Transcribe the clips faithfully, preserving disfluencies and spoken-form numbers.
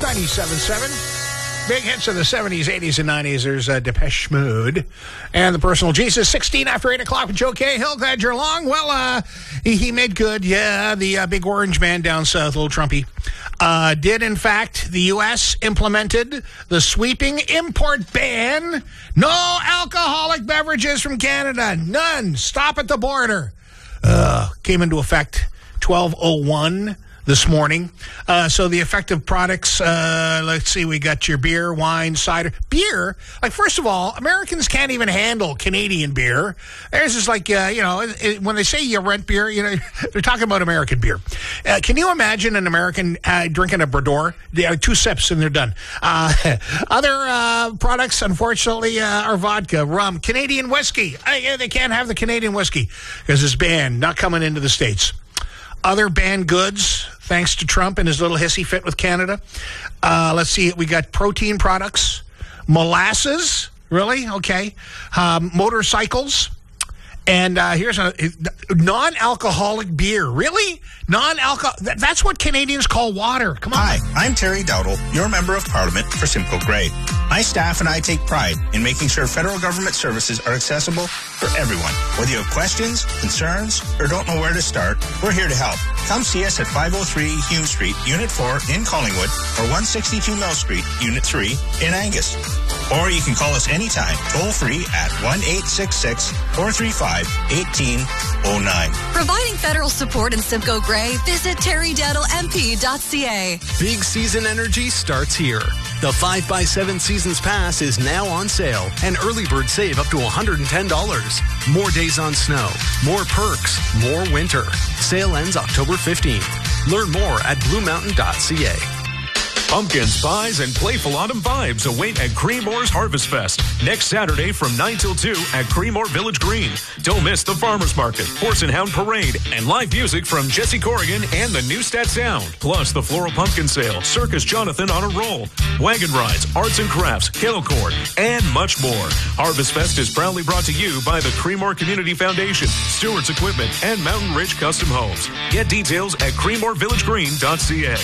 ninety-seven point seven. Big hits of the seventies, eighties, and nineties. There's uh, Depeche Mode and the Personal Jesus. sixteen after eight o'clock with Joe Cahill. Glad you're along. Well, uh, he, he made good. Yeah, the uh, big orange man down south, little Trumpy, uh, did, in fact, the U S implemented the sweeping import ban. No alcoholic beverages from Canada. None. Stop at the border. Uh, came into effect twelve oh one. This morning. Uh, so the effective products, uh, let's see, we got your beer, wine, cider. Beer, like, first of all, Americans can't even handle Canadian beer. There's just like, uh, you know, it, when they say you rent beer, you know, they're talking about American beer. Uh, can you imagine an American uh, drinking a Brador? They have two sips and they're done. Uh, other uh, products, unfortunately, uh, are vodka, rum, Canadian whiskey. Uh, yeah, they can't have the Canadian whiskey because it's banned, not coming into the States. Other banned goods, thanks to Trump and his little hissy fit with Canada. Uh, let's see, we got protein products, molasses, really? Okay. Um, motorcycles. And uh, here's a non-alcoholic beer. Really? Non-alcohol. Th- that's what Canadians call water. Come on. Hi, I'm Terry Dowdle, your Member of Parliament for Simcoe Grey. My staff and I take pride in making sure federal government services are accessible for everyone. Whether you have questions, concerns, or don't know where to start, we're here to help. Come see us at five oh three Hume Street, Unit four in Collingwood, or one sixty-two Mill Street, Unit three in Angus. Or you can call us anytime, toll-free at one eight six six, four three five, one eight oh nine. Providing federal support in Simcoe Grey, visit terry dowdle m p dot c a. Big season energy starts here. The five by seven Seasons Pass is now on sale, and early bird save up to one hundred ten dollars. More days on snow, more perks, more winter. Sale ends October fifteenth. Learn more at blue mountain dot c a. Pumpkins, pies, and playful autumn vibes await at Creemore's Harvest Fest next Saturday from nine till two at Creemore Village Green. Don't miss the Farmers Market, Horse and Hound Parade, and live music from Jesse Corrigan and the Newstat Sound. Plus the Floral Pumpkin Sale, Circus Jonathan on a Roll, wagon rides, arts and crafts, kennel court, and much more. Harvest Fest is proudly brought to you by the Creemore Community Foundation, Stewart's Equipment, and Mountain Ridge Custom Homes. Get details at creemore village green dot c a.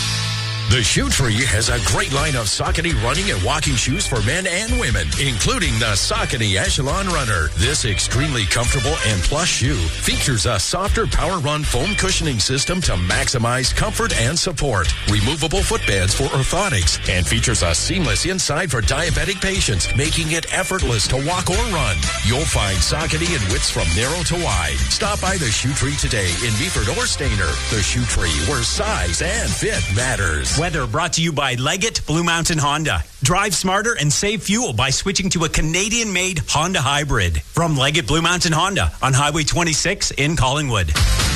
The Shoe Tree has a great line of Saucony running and walking shoes for men and women, including the Saucony Echelon Runner. This extremely comfortable and plush shoe features a softer Power Run foam cushioning system to maximize comfort and support, removable footbeds for orthotics, and features a seamless inside for diabetic patients, making it effortless to walk or run. You'll find Saucony in widths from narrow to wide. Stop by the Shoe Tree today in Meaford or Stayner. The Shoe Tree, where size and fit matters. Weather brought to you by Leggett Blue Mountain Honda. Drive smarter and save fuel by switching to a Canadian-made Honda Hybrid. From Leggett Blue Mountain Honda on Highway twenty-six in Collingwood.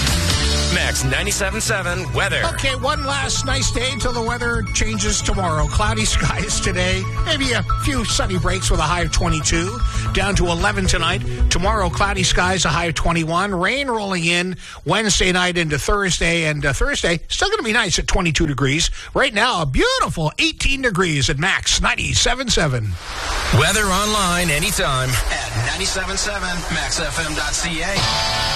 Max ninety-seven point seven weather. Okay, one last nice day until the weather changes tomorrow. Cloudy skies today. Maybe a few sunny breaks with a high of twenty-two. Down to eleven tonight. Tomorrow, cloudy skies, a high of twenty-one. Rain rolling in Wednesday night into Thursday. And uh, Thursday, still going to be nice at twenty-two degrees. Right now, a beautiful eighteen degrees at Max ninety-seven point seven. Weather online anytime at ninety-seven point seven max f m dot c a.